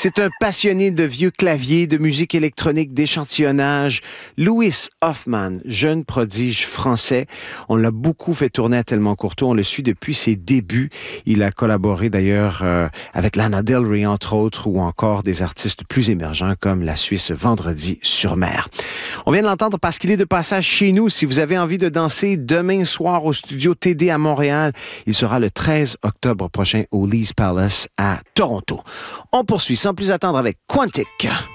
C'est un passionné de vieux claviers, de musique électronique, d'échantillonnage. Louis Hoffman, jeune prodige français. On l'a beaucoup fait tourner à Tellement Courtois. On le suit depuis ses débuts. Il a collaboré d'ailleurs avec Lana Del Rey, entre autres, ou encore des artistes plus émergents comme la Suisse Vendredi sur Mer. On vient de l'entendre parce qu'il est de passage chez nous. Si vous avez envie de danser demain soir au studio TD à Montréal, il sera le 13 octobre prochain au Lee's Palace à Toronto. On poursuit sans plus attendre avec Quantic.